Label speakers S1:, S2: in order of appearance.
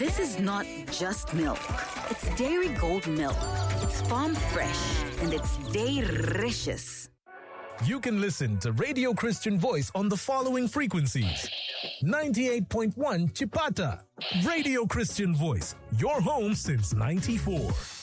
S1: This is not just milk. It's Dairy Gold milk. It's farm fresh and it's delicious.
S2: You can listen to Radio Christian Voice on the following frequencies. 98.1 Chipata. Radio Christian Voice, your home since 94.